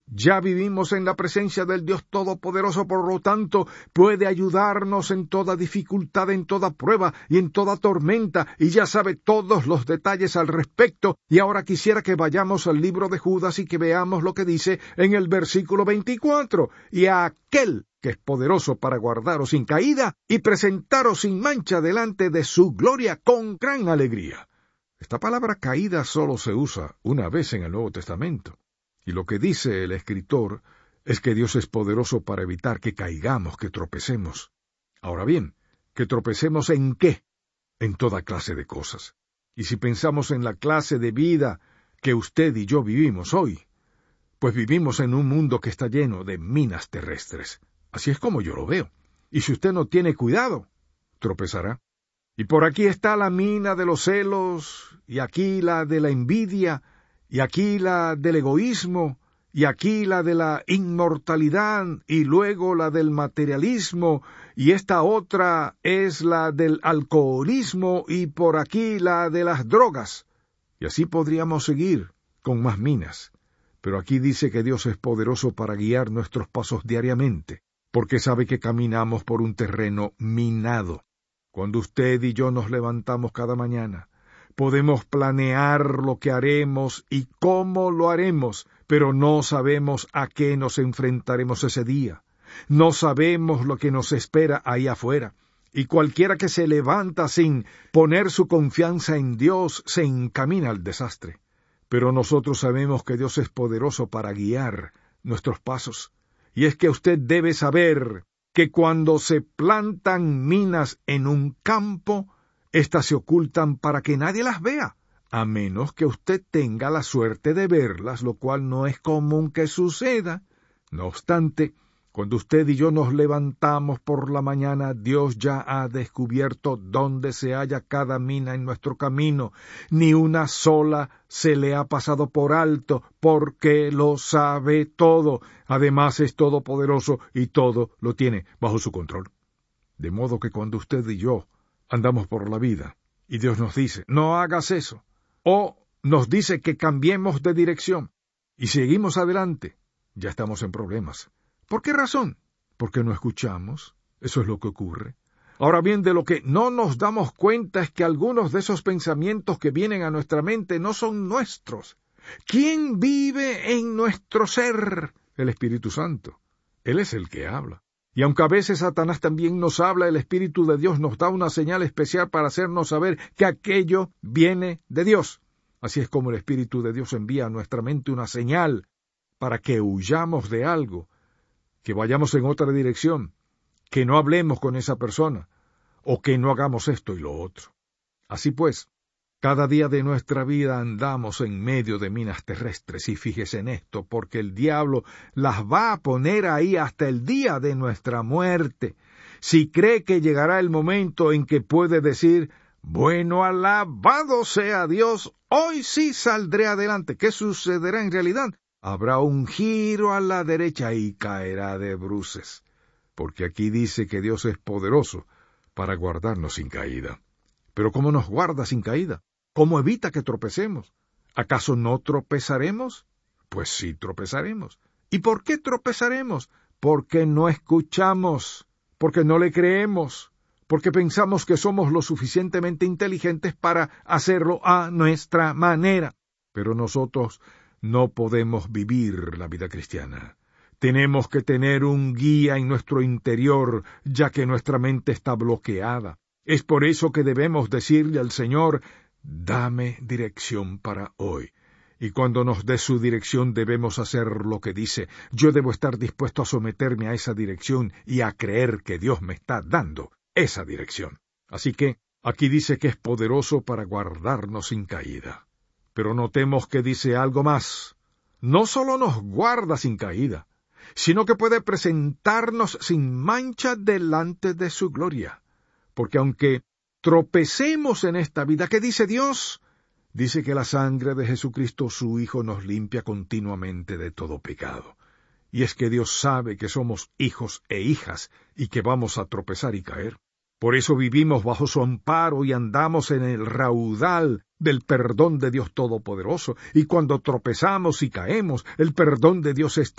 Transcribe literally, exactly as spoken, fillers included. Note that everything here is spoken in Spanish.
Ya vivimos en la presencia del Dios Todopoderoso, por lo tanto, puede ayudarnos en toda dificultad, en toda prueba y en toda tormenta, y ya sabe todos los detalles al respecto. Y ahora quisiera que vayamos al libro de Judas y que veamos lo que dice en el versículo veinticuatro. Y a aquel que es poderoso para guardaros sin caída y presentaros sin mancha delante de su gloria con gran alegría. Esta palabra caída solo se usa una vez en el Nuevo Testamento. Y lo que dice el escritor es que Dios es poderoso para evitar que caigamos, que tropecemos. Ahora bien, ¿que tropecemos en qué? En toda clase de cosas. Y si pensamos en la clase de vida que usted y yo vivimos hoy, pues vivimos en un mundo que está lleno de minas terrestres. Así es como yo lo veo. Y si usted no tiene cuidado, tropezará. Y por aquí está la mina de los celos, y aquí la de la envidia, y aquí la del egoísmo, y aquí la de la inmortalidad, y luego la del materialismo, y esta otra es la del alcoholismo, y por aquí la de las drogas. Y así podríamos seguir con más minas. Pero aquí dice que Dios es poderoso para guiar nuestros pasos diariamente, porque sabe que caminamos por un terreno minado. Cuando usted y yo nos levantamos cada mañana, podemos planear lo que haremos y cómo lo haremos, pero no sabemos a qué nos enfrentaremos ese día. No sabemos lo que nos espera ahí afuera. Y cualquiera que se levanta sin poner su confianza en Dios se encamina al desastre. Pero nosotros sabemos que Dios es poderoso para guiar nuestros pasos. Y es que usted debe saber que cuando se plantan minas en un campo, éstas se ocultan para que nadie las vea, a menos que usted tenga la suerte de verlas, lo cual no es común que suceda. No obstante, cuando usted y yo nos levantamos por la mañana, Dios ya ha descubierto dónde se halla cada mina en nuestro camino. Ni una sola se le ha pasado por alto, porque lo sabe todo. Además es todopoderoso y todo lo tiene bajo su control. De modo que cuando usted y yo andamos por la vida y Dios nos dice, no hagas eso, o nos dice que cambiemos de dirección y seguimos adelante, ya estamos en problemas. ¿Por qué razón? Porque no escuchamos. Eso es lo que ocurre. Ahora bien, de lo que no nos damos cuenta es que algunos de esos pensamientos que vienen a nuestra mente no son nuestros. ¿Quién vive en nuestro ser? El Espíritu Santo. Él es el que habla. Y aunque a veces Satanás también nos habla, el Espíritu de Dios nos da una señal especial para hacernos saber que aquello viene de Dios. Así es como el Espíritu de Dios envía a nuestra mente una señal para que huyamos de algo, que vayamos en otra dirección, que no hablemos con esa persona, o que no hagamos esto y lo otro. Así pues, cada día de nuestra vida andamos en medio de minas terrestres, y fíjese en esto, porque el diablo las va a poner ahí hasta el día de nuestra muerte. Si cree que llegará el momento en que puede decir, bueno, alabado sea Dios, hoy sí saldré adelante, ¿qué sucederá en realidad? Habrá un giro a la derecha y caerá de bruces, porque aquí dice que Dios es poderoso para guardarnos sin caída. Pero ¿cómo nos guarda sin caída? ¿Cómo evita que tropecemos? ¿Acaso no tropezaremos? Pues sí tropezaremos. ¿Y por qué tropezaremos? Porque no escuchamos, porque no le creemos, porque pensamos que somos lo suficientemente inteligentes para hacerlo a nuestra manera. Pero nosotros no podemos vivir la vida cristiana. Tenemos que tener un guía en nuestro interior, ya que nuestra mente está bloqueada. Es por eso que debemos decirle al Señor, dame dirección para hoy. Y cuando nos dé su dirección debemos hacer lo que dice. Yo debo estar dispuesto a someterme a esa dirección y a creer que Dios me está dando esa dirección. Así que aquí dice que es poderoso para guardarnos sin caída. Pero notemos que dice algo más. No solo nos guarda sin caída, sino que puede presentarnos sin mancha delante de su gloria. Porque aunque tropecemos en esta vida, ¿qué dice Dios? Dice que la sangre de Jesucristo, su Hijo, nos limpia continuamente de todo pecado. Y es que Dios sabe que somos hijos e hijas y que vamos a tropezar y caer. Por eso vivimos bajo su amparo y andamos en el raudal del perdón de Dios Todopoderoso. Y cuando tropezamos y caemos, el perdón de Dios está